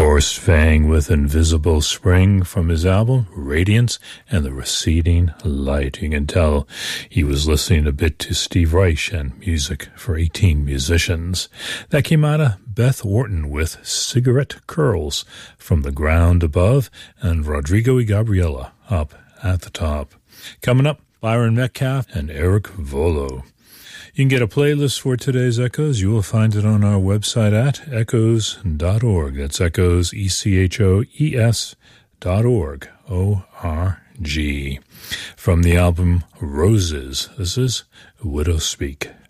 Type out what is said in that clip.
Forrest Fang with Invisible Spring from his album Radiance and the Receding Light. You can tell he was listening a bit to Steve Reich and Music for 18 Musicians. That came out of Beth Orton with Cigarette Curls from the Ground Above and Rodrigo y Gabriela up at the top. Coming up, Byron Metcalf and Eric Volo. You can get a playlist for today's Echoes. You will find it on our website at echoes.org. That's Echoes, ECHOES.org, O-R-G. From the album Roses, this is Widow Speak.